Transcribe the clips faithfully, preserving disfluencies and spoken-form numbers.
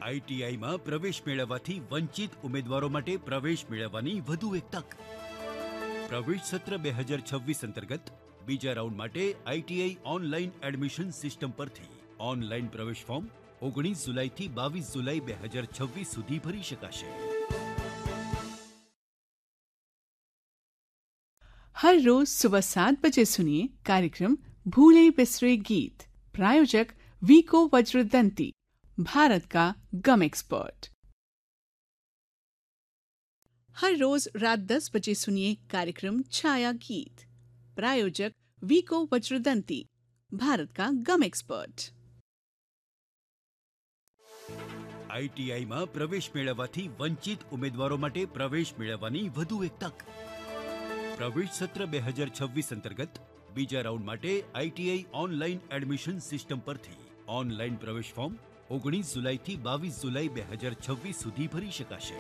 આઈટીઆઈમાં પ્રવેશ મેળવવાથી વંચિત ઉમેદવારો માટે પ્રવેશ મેળવવાની વધુ એક તક. પ્રવેશ સત્ર બે હજાર છવ્વીસ અંતર્ગત બીજા રાઉન્ડ માટે આઈટીઆઈ ઓનલાઈન એડમિશન સિસ્ટમ પરથી ઓનલાઈન પ્રવેશ ફોર્મ ઓગણીસ જુલાઈથી બાવીસ જુલાઈ બે હજાર છવ્વીસ સુધી ભરી શકાશે. हर रोज सुबह सात बजे सुनिए कार्यक्रम भूले बिसरे गीत. प्रायोजक वीको वज्रदंती, भारत का गम एक्सपर्ट. हर रोज रात दस बजे सुनिए कार्यक्रम छाया गीत. प्रायोजक वीको वज्रदंती, भारत का गम एक्सपर्ट. આઈટીઆઈમાં પ્રવેશ મેળવવાથી વંચિત ઉમેદવારો માટે પ્રવેશ મેળવવાની વધુ એક તક. પ્રવેશ સત્ર બે હજાર છવ્વીસ અંતર્ગત બીજા રાઉન્ડ માટે આઈટીઆઈ ઓનલાઈન એડમિશન સિસ્ટમ પરથી ઓનલાઈન પ્રવેશ ફોર્મ ઓગણીસ જુલાઈથી બાવીસ જુલાઈ બે હજાર છવ્વીસ સુધી ભરી શકાશે.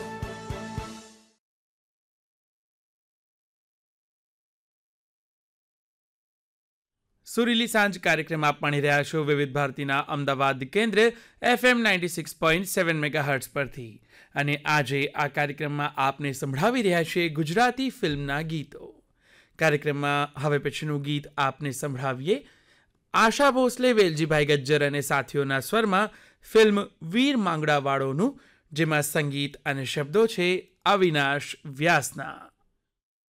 સુરીલી સાંજ કાર્યક્રમ આપ માણી રહ્યા છો વિવિધ ભારતીના અમદાવાદ કેન્દ્ર FM ninety six point seven mega hertz પરથી. અને આજે આ કાર્યક્રમમાં આપને સંભળાવી રહ્યા છીએ ગુજરાતી ફિલ્મના ગીતો. કાર્યક્રમમાં હવે પછીનું ગીત આપને સંભળાવીએ આશા ભોસલે, વેલજીભાઈ ગજ્જર અને સાથીઓના સ્વરમાં ફિલ્મ વીર માંગડાવાળોનું, જેમાં સંગીત અને શબ્દો છે અવિનાશ વ્યાસના.